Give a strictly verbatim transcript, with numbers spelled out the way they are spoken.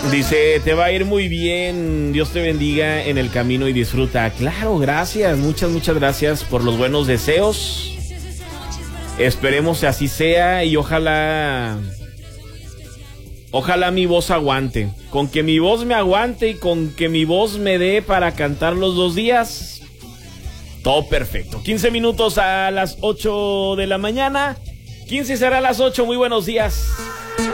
Dice, te va a ir muy bien, Dios te bendiga en el camino y disfruta. Claro, gracias, muchas, muchas gracias por los buenos deseos. Esperemos que así sea y ojalá, ojalá mi voz aguante. Con que mi voz me aguante y con que mi voz me dé para cantar los dos días, todo perfecto. quince minutos a las ocho de la mañana, quince será a las ocho, muy buenos días.